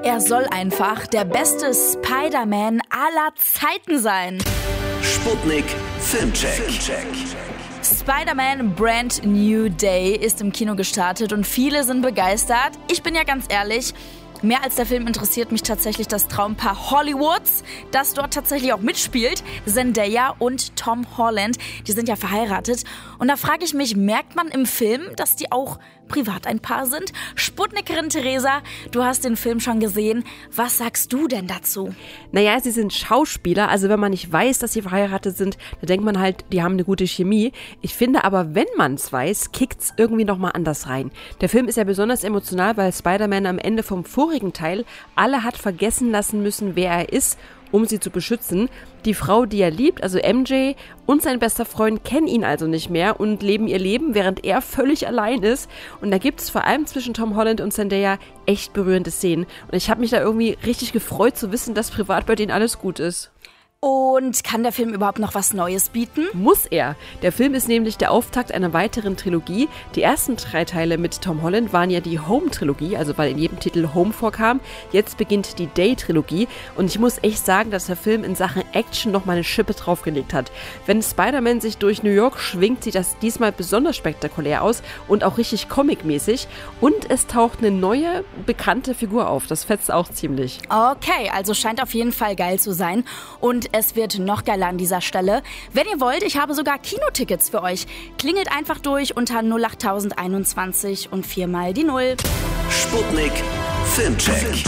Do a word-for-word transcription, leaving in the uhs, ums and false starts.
er soll einfach der beste Spider-Man aller Zeiten sein. Sputnik Filmcheck. Spider-Man Brand New Day ist im Kino gestartet und viele sind begeistert. Ich bin ja ganz ehrlich, mehr als der Film interessiert mich tatsächlich das Traumpaar Hollywoods, das dort tatsächlich auch mitspielt. Zendaya und Tom Holland, die sind ja verheiratet. Und da frage ich mich, merkt man im Film, dass die auch privat ein Paar sind? Sputnikerin Theresa, du hast den Film schon gesehen. Was sagst du denn dazu? Naja, sie sind Schauspieler, also wenn man nicht weiß, dass sie verheiratet sind, dann denkt man halt, die haben eine gute Chemie. Ich finde aber, wenn man es weiß, kickt's irgendwie nochmal anders rein. Der Film ist ja besonders emotional, weil Spider-Man am Ende vom vorigen Teil alle hat vergessen lassen müssen, wer er ist, um sie zu beschützen. Die Frau, die er liebt, also M J, und sein bester Freund kennen ihn also nicht mehr und leben ihr Leben, während er völlig allein ist. Und da gibt es vor allem zwischen Tom Holland und Zendaya echt berührende Szenen. Und ich habe mich da irgendwie richtig gefreut zu wissen, dass privat bei denen alles gut ist. Und kann der Film überhaupt noch was Neues bieten? Muss er. Der Film ist nämlich der Auftakt einer weiteren Trilogie. Die ersten drei Teile mit Tom Holland waren ja die Home-Trilogie, also weil in jedem Titel Home vorkam. Jetzt beginnt die Day-Trilogie und ich muss echt sagen, dass der Film in Sachen Action noch mal eine Schippe draufgelegt hat. Wenn Spider-Man sich durch New York schwingt, sieht das diesmal besonders spektakulär aus und auch richtig comic-mäßig. Und es taucht eine neue, bekannte Figur auf. Das fetzt auch ziemlich. Okay, also scheint auf jeden Fall geil zu sein. Und es wird noch geiler an dieser Stelle. Wenn ihr wollt, ich habe sogar Kinotickets für euch. Klingelt einfach durch unter null acht tausend einundzwanzig und viermal die Null. Sputnik Filmcheck.